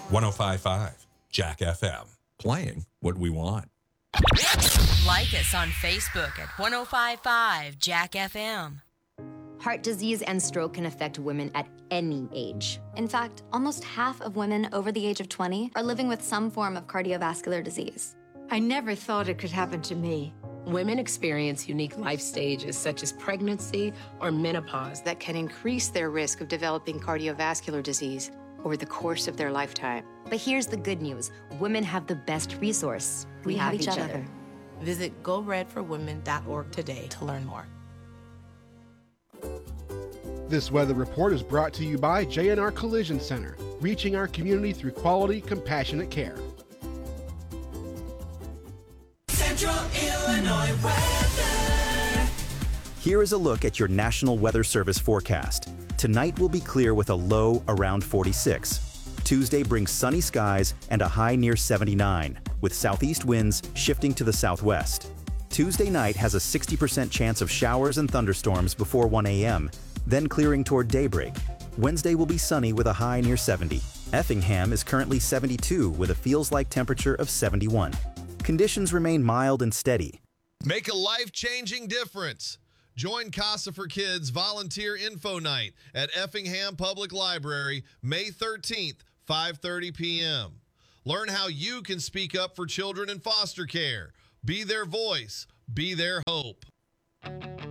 105.5 Jack FM. Playing what we want. Like us on Facebook at 105.5 Jack FM. Heart disease and stroke can affect women at any age. In fact, almost half of women over the age of 20 are living with some form of cardiovascular disease. I never thought it could happen to me. Women experience unique life stages such as pregnancy or menopause that can increase their risk of developing cardiovascular disease over the course of their lifetime. But here's the good news. Women have the best resource. We have each other. Visit GoRedForWomen.org today to learn more. This weather report is brought to you by J&R Collision Center, reaching our community through quality, compassionate care. Central Illinois weather. Here is a look at your National Weather Service forecast. Tonight will be clear with a low around 46. Tuesday brings sunny skies and a high near 79, with southeast winds shifting to the southwest. Tuesday night has a 60% chance of showers and thunderstorms before 1 a.m., then clearing toward daybreak. Wednesday will be sunny with a high near 70. Effingham is currently 72 with a feels-like temperature of 71. Conditions remain mild and steady. Make a life-changing difference. Join Casa for Kids Volunteer Info Night at Effingham Public Library, May 13th, 5:30 p.m. Learn how you can speak up for children in foster care. Be their voice. Be their hope.